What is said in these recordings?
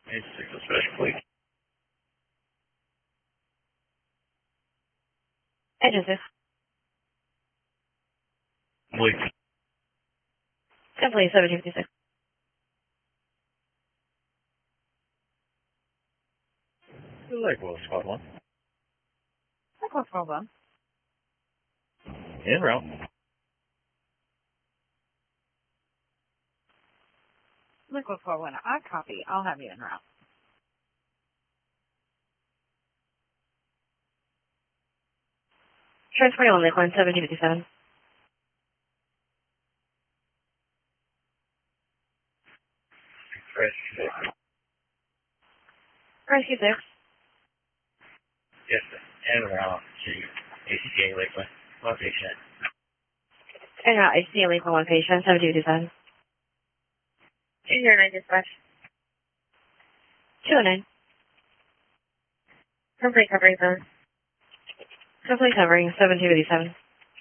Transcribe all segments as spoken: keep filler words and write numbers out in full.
It's six special, please. Agency. Please. ten please, seventeen fifty-six. Lakeville, squad one. Lakeville four one. En route. Lakeville four one. I copy. I'll have you en route. Transfer on Lakeland, seventeen fifty-seven. Rescue six. Rescue six. Yes, sir. En route to A C C A Lakeland. One patient. En route, I see a Lakeland one patient, seventeen fifty-seven. two zero nine dispatch. two oh nine. Complete covering zone. Complete covering, seventeen fifty-seven.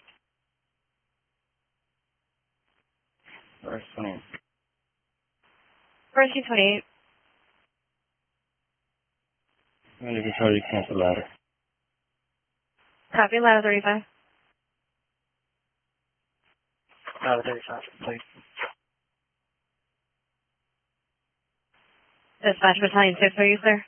First twenty-eight. Rescue twenty-eight. I'm going to control you cancel ladder. Copy, ladder thirty-five. Ladder thirty-five, please. Dispatch battalion six, are you clear?